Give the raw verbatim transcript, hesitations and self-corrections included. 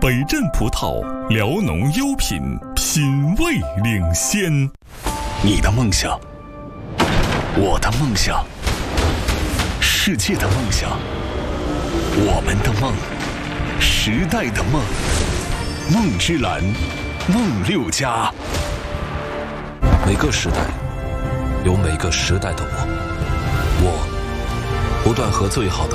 北镇葡萄，辽农优品，品味领先。 你的梦想，我的梦想，世界的梦想，我们的梦，时代的梦，梦之蓝，梦六家。 每个时代有每个时代的我，我不断和最好的